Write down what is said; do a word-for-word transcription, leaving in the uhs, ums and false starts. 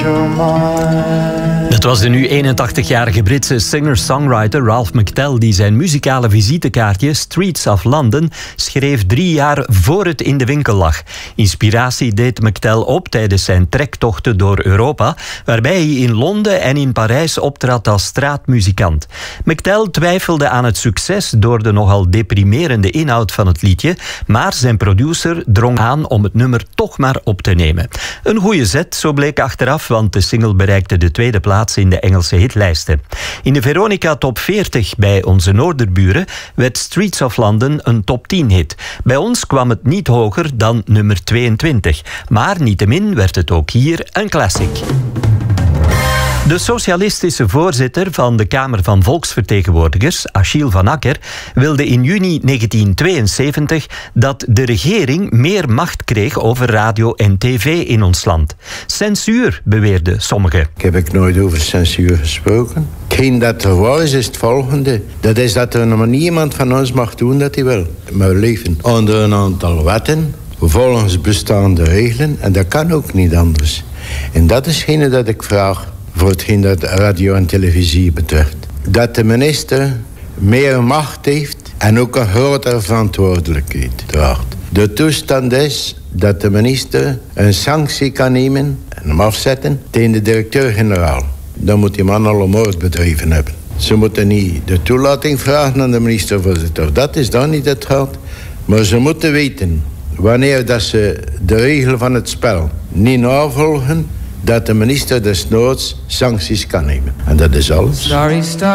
Het was de nu eenentachtigjarige Britse singer-songwriter Ralph McTell die zijn muzikale visitekaartje Streets of London schreef drie jaar voor het in de winkel lag. Inspiratie deed McTell op tijdens zijn trektochten door Europa, waarbij hij in Londen en in Parijs optrad als straatmuzikant. McTell twijfelde aan het succes door de nogal deprimerende inhoud van het liedje, maar zijn producer drong aan om het nummer toch maar op te nemen. Een goede zet, zo bleek achteraf, want de single bereikte de tweede plaats in de Engelse hitlijsten. In de Veronica Top veertig bij onze Noorderburen werd Streets of London een top tien hit. Bij ons kwam het niet hoger dan nummer tweeëntwintig. Maar niettemin werd het ook hier een classic. De socialistische voorzitter van de Kamer van Volksvertegenwoordigers, Achille van Acker, wilde in juni negentien tweeënzeventig dat de regering meer macht kreeg over radio en tv in ons land. Censuur, beweerden sommigen. Ik heb ik nooit over censuur gesproken. Hetgeen dat er was, is het volgende. Dat is dat er nog niemand van ons mag doen dat hij wil. Maar we leven onder een aantal wetten, volgens bestaande regelen, en dat kan ook niet anders. En dat is hetgene dat ik vraag voor hetgeen dat radio en televisie betreft. Dat de minister meer macht heeft en ook een grotere verantwoordelijkheid draagt. De toestand is dat de minister een sanctie kan nemen en hem afzetten tegen de directeur-generaal. Dan moet die man al een moord bedreven hebben. Ze moeten niet de toelating vragen aan de minister-voorzitter. Dat is dan niet het geld. Maar ze moeten weten, wanneer dat ze de regel van het spel niet navolgen, dat de minister desnoods sancties kan nemen. En dat is alles. Sorry,